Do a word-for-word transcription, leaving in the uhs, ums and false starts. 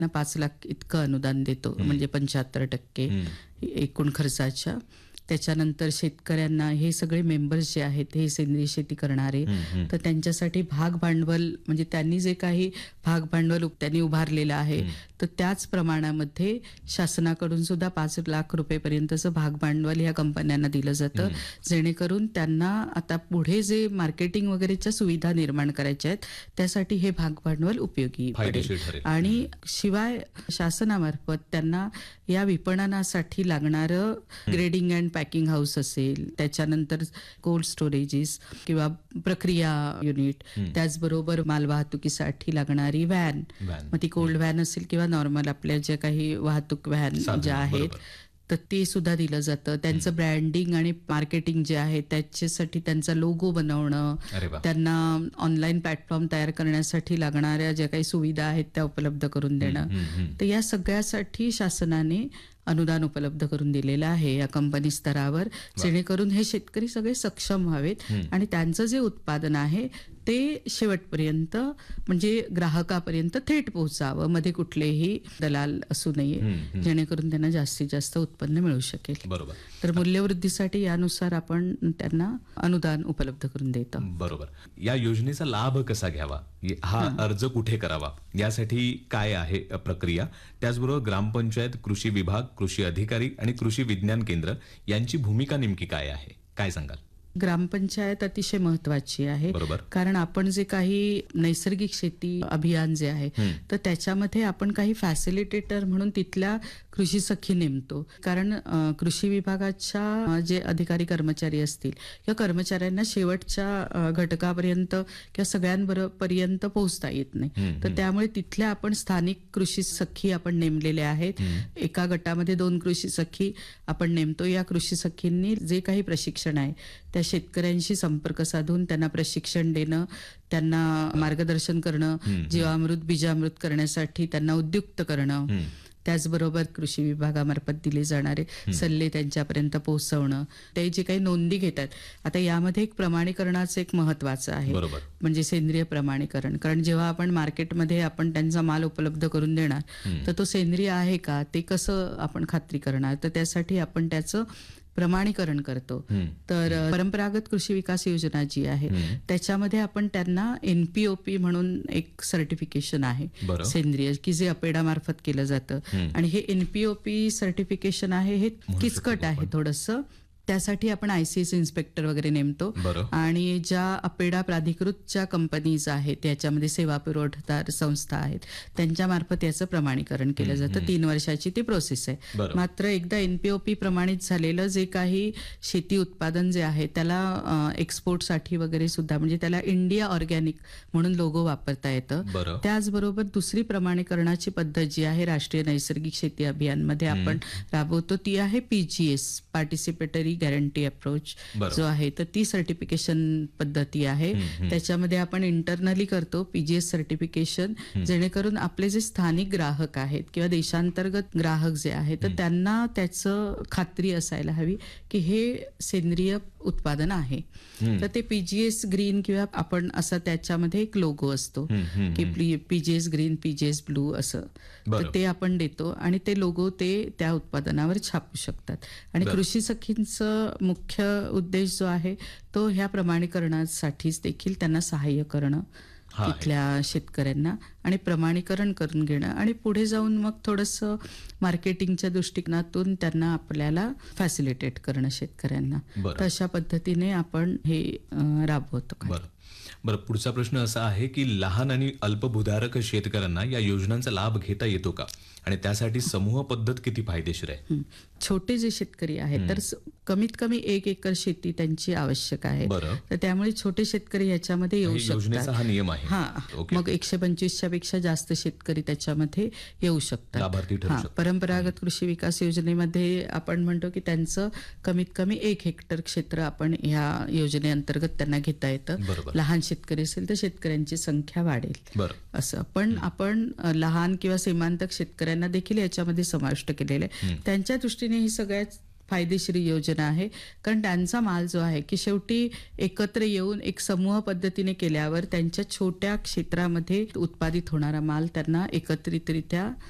ना पाच लाख इतकं अनुदान देतो, म्हणजे पंच्याहत्तर टक्के एकूण खर्चाच्या. त्याच्यानंतर शेतकऱ्यांना हे सगळे मेंबर्स जे आहेत हे सेंद्रिय शेती करणारे, तर त्यांच्यासाठी भाग भांडवल म्हणजे त्यांनी जे काही भाग भांडवल त्यांनी उभारलेलं आहे तर त्याच प्रमाणामध्ये शासनाकडून सुद्धा पाच लाख रुपयेपर्यंतचं भाग भांडवल ह्या कंपन्यांना दिलं जातं, जेणेकरून त्यांना आता पुढे जे मार्केटिंग वगैरेच्या सुविधा निर्माण करायच्या आहेत त्यासाठी हे भाग भांडवल उपयोगी पडेल. आणि शिवाय शासनामार्फत त्यांना या विपणनासाठी लागणारं ग्रेडिंग अँड पॅकिंग हाऊस असेल, त्याच्यानंतर कोल्ड स्टोरेजेस किंवा प्रक्रिया युनिट, त्याचबरोबर मालवाहतुकीसाठी लागणारी व्हॅन, मग ती कोल्ड व्हॅन असेल किंवा नॉर्मल आपल्या ज्या काही वाहतूक व्हॅन ज्या आहेत तर ते सुद्धा दिलं जातं. त्यांचं ब्रँडिंग आणि मार्केटिंग जे आहे त्याच्यासाठी त्यांचा लोगो बनवणं, त्यांना ऑनलाईन प्लॅटफॉर्म तयार करण्यासाठी लागणाऱ्या ज्या काही सुविधा आहेत त्या उपलब्ध करून देणं. तर या सगळ्यासाठी शासनाने अनुदान उपलब्ध करून दिलेलं आहे या कंपनी स्तरावर, जेणेकरून हे शेतकरी सगळे सक्षम व्हावेत आणि त्यांचं जे उत्पादन आहे ते शेवटपर्यंत म्हणजे ग्राहकापर्यंत थेट पोहोचावं, मध्ये कुठलेही दलाल असू नये, जेणेकरून त्यांना जास्तीत जास्त उत्पन्न मिळू शकेल. बरोबर. तर मूल्यवृद्धीसाठी यानुसार आपण त्यांना अनुदान उपलब्ध करून देतो. बरोबर. या योजनेचा लाभ कसा घ्यावा, हा अर्ज कुठे करावा, यासाठी काय आहे प्रक्रिया, त्याचबरोबर ग्रामपंचायत, कृषी विभाग, कृषी अधिकारी आणि कृषी विज्ञान केंद्र यांची भूमिका नेमकी काय आहे, काय सांगाल? ग्रामपंचायत अतिशय महत्वाची आहे, कारण आपण जे काही नैसर्गिक शेती अभियान जे आहे तर त्याच्यामध्ये आपण काही फॅसिलिटेटर म्हणून तिथल्या कृषी सखी नेमतो. कारण कृषी विभागाच्या जे अधिकारी कर्मचारी असतील किंवा कर्मचाऱ्यांना शेवटच्या घटकापर्यंत किंवा सगळ्यांपर्यंत पोहोचता येत नाही, तर त्यामुळे तिथल्या आपण स्थानिक कृषी सखी आपण नेमलेले आहेत. एका गटामध्ये दोन कृषी सखी आपण नेमतो. या कृषी सखींनी जे काही प्रशिक्षण आहे त्या शेतकऱ्यांशी संपर्क साधून त्यांना प्रशिक्षण देणं, त्यांना मार्गदर्शन करणं, जीवामृत बीजामृत करण्यासाठी त्यांना उद्युक्त करणं, त्याचबरोबर कृषी विभागामार्फत दिले जाणारे सल्ले त्यांच्यापर्यंत पोहोचवणं, ते जे काही नोंदी घेतात. आता यामध्ये एक प्रमाणीकरणाचं एक महत्वाचं आहे, म्हणजे सेंद्रिय प्रमाणीकरण. कारण जेव्हा आपण मार्केटमध्ये आपण त्यांचा माल उपलब्ध करून देणार तर तो सेंद्रिय आहे का ते कसं आपण खात्री करणार, तर त्यासाठी आपण त्याचं प्रमाणीकरण करतो. तर परंपरागत कृषी विकास योजना जी आहे त्याच्यामध्ये आपण त्यांना एनपीओपी म्हणून एक सर्टिफिकेशन आहे सेंद्रिय, की जे अपेडा मार्फत केलं जातं. आणि हे एनपीओपी सर्टिफिकेशन आहे हे किचकट आहे थोडंसं, त्यासाठी आपण आयसीएस इन्स्पेक्टर वगैरे नेमतो. आणि ज्या अपेडा प्राधिकृत ज्या कंपनीज आहेत त्याच्यामध्ये सेवा पुरवठादार संस्था आहेत त्यांच्या मार्फत याचं प्रमाणीकरण केलं जातं. तीन वर्षाची ती प्रोसेस आहे. मात्र एकदा एनपीओपी प्रमाणित झालेलं जे काही शेती उत्पादन जे आहे त्याला एक्सपोर्टसाठी वगैरे सुद्धा म्हणजे त्याला इंडिया ऑर्गॅनिक म्हणून लोगो वापरता येतं. त्याचबरोबर दुसरी प्रमाणीकरणाची पद्धत जी आहे राष्ट्रीय नैसर्गिक शेती अभियानमध्ये आपण राबवतो ती आहे पीजीएस, पार्टिसिपेटरी गॅरंटी अप्रोच जो आहे, तर ती सर्टिफिकेशन पद्धती आहे. त्याच्यामध्ये आपण इंटरनली करतो पीजीएस सर्टिफिकेशन, जेणेकरून आपले जे स्थानिक ग्राहक आहेत किंवा देशांतर्गत ग्राहक जे आहेत तर त्यांना त्याचं खात्री असायला हवी की हे सेंद्रिय उत्पादन आहे. तर ते पीजीएस ग्रीन किंवा आपण असं त्याच्यामध्ये एक लोगो असतो की पीजीएस ग्रीन पीजीएस ब्लू असं, तर ते आपण देतो आणि ते लोगो ते त्या उत्पादनावर छापू शकतात. आणि कृषी सखींचं मुख्य उद्देश जो आहे तो ह्या प्रमाणीकरणासाठीच देखील त्यांना सहाय्य करणं तिथल्या शेतकऱ्यांना आणि प्रमाणीकरण करून घेणं आणि पुढे जाऊन मग थोडंसं मार्केटिंगच्या दृष्टिकोनातून त्यांना आपल्याला फॅसिलिटेट करणं शेतकऱ्यांना. तर अशा पद्धतीने आपण हे राबवतो. बरं, पुढचा प्रश्न असा आहे की लहान आणि अल्पभूधारक शेतकऱ्यांना या योजनांचा लाभ घेता येतो का, आणि त्यासाठी समूह पद्धत किती फायदेशीर आहे? छोटे जे शेतकरी आहेत तर कमीत कमी एक एकर शेती त्यांची आवश्यक आहे, तर त्यामुळे छोटे शेतकरी याच्यामध्ये येऊ शकतात. हा नियम आहे. हा, मग एकशे पंचवीसच्या पेक्षा जास्त शेतकरी त्याच्यामध्ये येऊ शकतात. परंपरागत कृषी विकास योजनेमध्ये आपण म्हणतो की त्यांचं कमीत कमी एक हेक्टर क्षेत्र आपण ह्या योजनेअंतर्गत त्यांना घेता येतं. लहान शेतकरी असेल तर शेतकऱ्यांची संख्या वाढेल असं. पण आपण लहान किंवा सीमांतक शेतकऱ्यांना देखील याच्यामध्ये समाविष्ट केलेलं आहे. त्यांच्या दृष्टीने ही सगळ्यात फायदेशीर योजना आहे, कारण त्यांचा माल जो आहे की शेवटी एकत्र येऊन एक समूह पद्धतीने केल्यावर त्यांच्या छोट्या क्षेत्रामध्ये उत्पादित होणारा माल त्यांना एकत्रितरित्या